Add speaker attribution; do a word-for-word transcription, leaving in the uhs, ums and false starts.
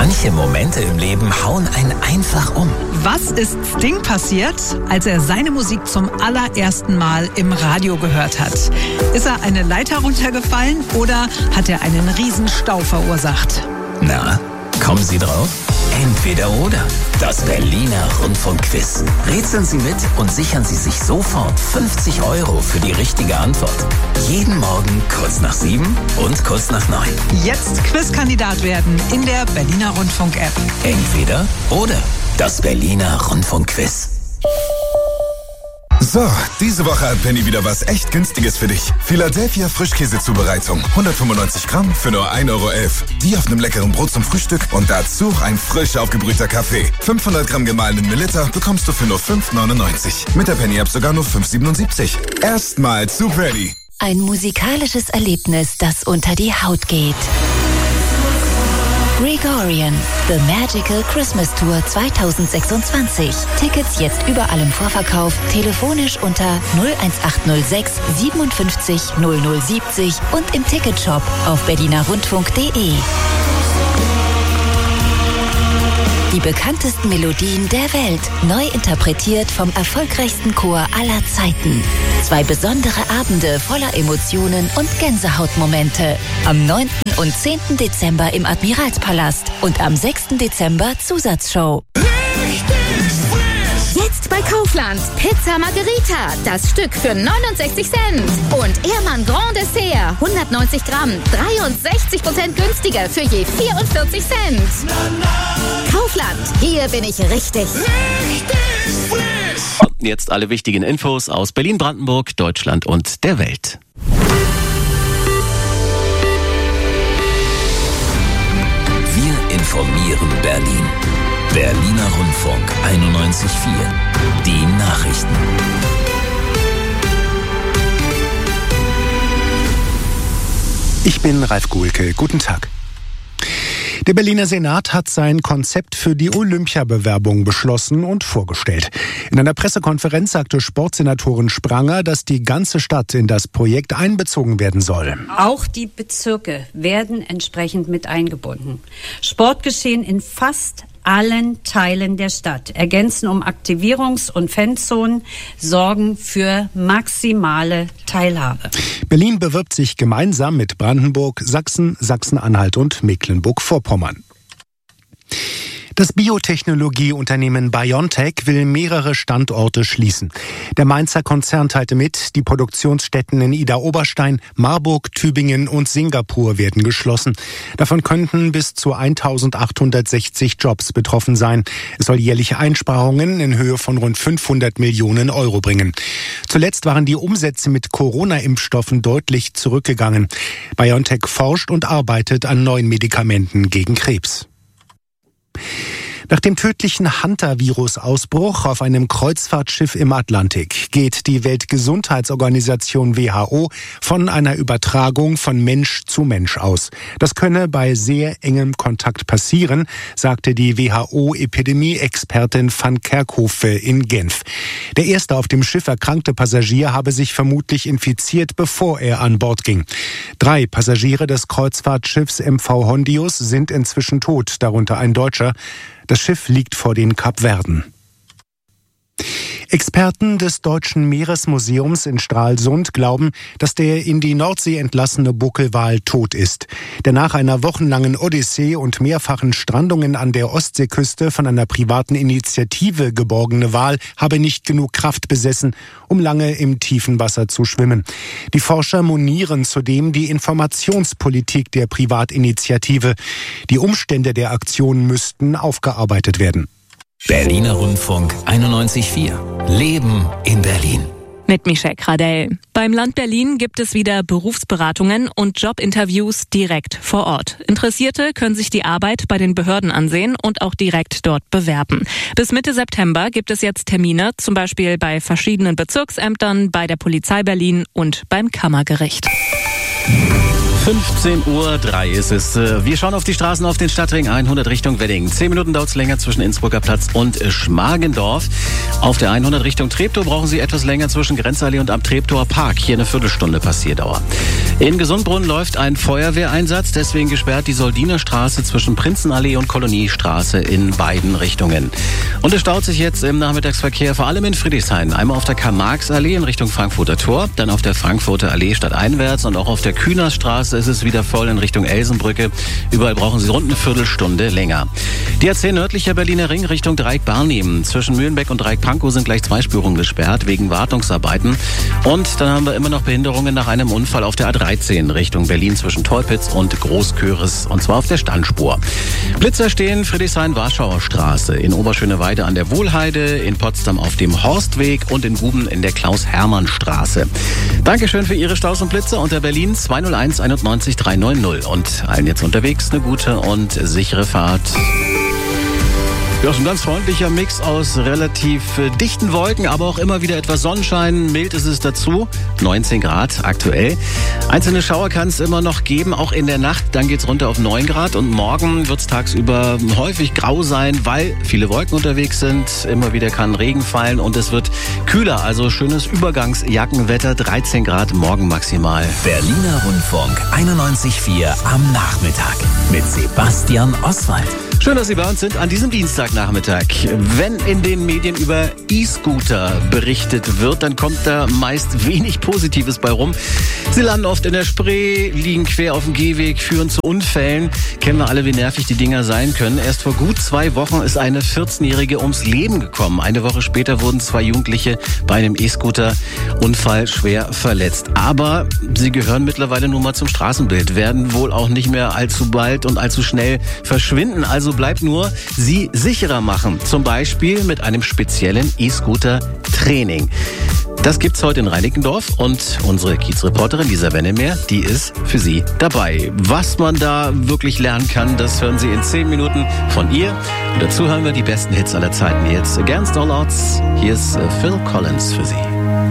Speaker 1: Manche Momente im Leben hauen einen einfach um.
Speaker 2: Was ist Sting passiert, als er seine Musik zum allerersten Mal im Radio gehört hat? Ist er eine Leiter runtergefallen oder hat er einen Riesenstau verursacht?
Speaker 1: Na, kommen Sie drauf? Entweder oder. Das Berliner Rundfunkquiz. Rätseln Sie mit und sichern Sie sich sofort fünfzig Euro für die richtige Antwort. Jeden Morgen kurz nach sieben und kurz nach neun.
Speaker 2: Jetzt Quizkandidat werden in der Berliner Rundfunk-App.
Speaker 1: Entweder oder. Das Berliner Rundfunkquiz.
Speaker 3: So, diese Woche hat Penny wieder was echt Günstiges für dich. Philadelphia Frischkäsezubereitung. hundertfünfundneunzig Gramm für nur ein Euro elf. Die auf einem leckeren Brot zum Frühstück und dazu ein frisch aufgebrühter Kaffee. fünfhundert Gramm gemahlenen Melitta bekommst du für nur fünf neunundneunzig. Mit der Penny-App sogar nur fünf siebenundsiebzig. Erstmal zu Penny.
Speaker 4: Ein musikalisches Erlebnis, das unter die Haut geht. Gregorian, The Magical Christmas Tour zwanzig sechsundzwanzig. Tickets jetzt überall im Vorverkauf, telefonisch unter null eins acht null sechs siebenundfünfzig null null siebzig und im Ticketshop auf berlinerrundfunk punkt de. Die bekanntesten Melodien der Welt, neu interpretiert vom erfolgreichsten Chor aller Zeiten. Zwei besondere Abende voller Emotionen und Gänsehautmomente. Am neunten und zehnten Dezember im Admiralspalast und am sechsten Dezember Zusatzshow.
Speaker 5: Jetzt bei Kaufland. Pizza Margherita. Das Stück für neunundsechzig Cent. Und Ehrmann Grand Dessert. hundertneunzig Gramm. dreiundsechzig Prozent günstiger für je vierundvierzig Cent. Kaufland. Hier bin ich richtig. Richtig
Speaker 6: frisch. Jetzt alle wichtigen Infos aus Berlin, Brandenburg, Deutschland und der Welt.
Speaker 1: Wir informieren Berlin. Berliner Rundfunk einundneunzig Komma vier. Die Nachrichten.
Speaker 7: Ich bin Ralf Guhlke. Guten Tag. Der Berliner Senat hat sein Konzept für die Olympiabewerbung beschlossen und vorgestellt. In einer Pressekonferenz sagte Sportsenatorin Spranger, dass die ganze Stadt in das Projekt einbezogen werden soll.
Speaker 8: Auch die Bezirke werden entsprechend mit eingebunden. Sportgeschehen in fast allen Teilen der Stadt ergänzen um Aktivierungs- und Fanzonen, sorgen für maximale Teilhabe.
Speaker 7: Berlin bewirbt sich gemeinsam mit Brandenburg, Sachsen, Sachsen-Anhalt und Mecklenburg-Vorpommern. Das Biotechnologieunternehmen BioNTech will mehrere Standorte schließen. Der Mainzer Konzern teilte mit, die Produktionsstätten in Idar-Oberstein, Marburg, Tübingen und Singapur werden geschlossen. Davon könnten bis zu eintausendachthundertsechzig Jobs betroffen sein. Es soll jährliche Einsparungen in Höhe von rund fünfhundert Millionen Euro bringen. Zuletzt waren die Umsätze mit Corona-Impfstoffen deutlich zurückgegangen. BioNTech forscht und arbeitet an neuen Medikamenten gegen Krebs. Nach dem tödlichen Hunter-Virus-Ausbruch auf einem Kreuzfahrtschiff im Atlantik geht die Weltgesundheitsorganisation W H O von einer Übertragung von Mensch zu Mensch aus. Das könne bei sehr engem Kontakt passieren, sagte die W H O-Epidemie-Expertin van Kerkhove in Genf. Der erste auf dem Schiff erkrankte Passagier habe sich vermutlich infiziert, bevor er an Bord ging. Drei Passagiere des Kreuzfahrtschiffs M V Hondius sind inzwischen tot, darunter ein Deutscher. Das Schiff liegt vor den Kapverden. Experten des Deutschen Meeresmuseums in Stralsund glauben, dass der in die Nordsee entlassene Buckelwal tot ist. Der nach einer wochenlangen Odyssee und mehrfachen Strandungen an der Ostseeküste von einer privaten Initiative geborgene Wal habe nicht genug Kraft besessen, um lange im tiefen Wasser zu schwimmen. Die Forscher monieren zudem die Informationspolitik der Privatinitiative. Die Umstände der Aktion müssten aufgearbeitet werden.
Speaker 1: Berliner Rundfunk einundneunzig Komma vier. Leben in Berlin.
Speaker 9: Mit Michelle Kradell. Beim Land Berlin gibt es wieder Berufsberatungen und Jobinterviews direkt vor Ort. Interessierte können sich die Arbeit bei den Behörden ansehen und auch direkt dort bewerben. Bis Mitte September gibt es jetzt Termine, zum Beispiel bei verschiedenen Bezirksämtern, bei der Polizei Berlin und beim Kammergericht.
Speaker 6: fünfzehn Uhr drei ist es. Wir schauen auf die Straßen auf den Stadtring hundert Richtung Wedding. Zehn Minuten dauert es länger zwischen Innsbrucker Platz und Schmargendorf. Auf der hundert Richtung Treptow brauchen Sie etwas länger zwischen Grenzallee und am Treptower Park. Hier eine Viertelstunde Passierdauer. In Gesundbrunn läuft ein Feuerwehreinsatz, deswegen gesperrt die Soldinerstraße zwischen Prinzenallee und Koloniestraße in beiden Richtungen. Und es staut sich jetzt im Nachmittagsverkehr vor allem in Friedrichshain. Einmal auf der Karl-Marx-Allee in Richtung Frankfurter Tor, dann auf der Frankfurter Allee stadteinwärts und auch auf der Kühnerstraße ist es wieder voll in Richtung Elsenbrücke. Überall brauchen Sie rund eine Viertelstunde länger. Die A zehn nördlicher Berliner Ring Richtung Dreieck-Barnim. Zwischen Mühlenbeck und Dreieck-Pankow sind gleich zwei Spurungen gesperrt wegen Wartungsarbeiten. Und dann haben wir immer noch Behinderungen nach einem Unfall auf der A dreizehn Richtung Berlin zwischen Teupitz und Großköris und zwar auf der Standspur. Blitzer stehen Friedrichshain-Warschauer Straße, in Oberschöneweide an der Wohlheide, in Potsdam auf dem Horstweg und in Guben in der Klaus-Hermann-Straße. Dankeschön für Ihre Staus und Blitzer unter Berlin zwei null eins einundneunzig dreihundertneunzig und allen jetzt unterwegs eine gute und sichere Fahrt. Ja, ist ein ganz freundlicher Mix aus relativ äh, dichten Wolken, aber auch immer wieder etwas Sonnenschein. Mild ist es dazu, neunzehn Grad aktuell. Einzelne Schauer kann es immer noch geben, auch in der Nacht. Dann geht's runter auf neun Grad und morgen wird es tagsüber häufig grau sein, weil viele Wolken unterwegs sind. Immer wieder kann Regen fallen und es wird kühler, also schönes Übergangsjackenwetter, dreizehn Grad morgen maximal.
Speaker 1: Berliner Rundfunk einundneunzig Komma vier am Nachmittag mit Sebastian Oswald.
Speaker 6: Schön, dass Sie bei uns sind an diesem Dienstagnachmittag. Wenn in den Medien über E-Scooter berichtet wird, dann kommt da meist wenig Positives bei rum. Sie landen oft in der Spree, liegen quer auf dem Gehweg, führen zu Unfällen. Kennen wir alle, wie nervig die Dinger sein können. Erst vor gut zwei Wochen ist eine vierzehnjährige ums Leben gekommen. Eine Woche später wurden zwei Jugendliche bei einem E-Scooter-Unfall schwer verletzt. Aber sie gehören mittlerweile nun mal zum Straßenbild, werden wohl auch nicht mehr allzu bald und allzu schnell verschwinden. Also bleibt nur, sie sicherer machen. Zum Beispiel mit einem speziellen E-Scooter-Training. Das gibt's heute in Reinickendorf und unsere Kiezreporterin Lisa Wennemeer, die ist für Sie dabei. Was man da wirklich lernen kann, das hören Sie in zehn Minuten von ihr. Und dazu hören wir die besten Hits aller Zeiten. Jetzt Against All Odds. Hier ist Phil Collins für Sie.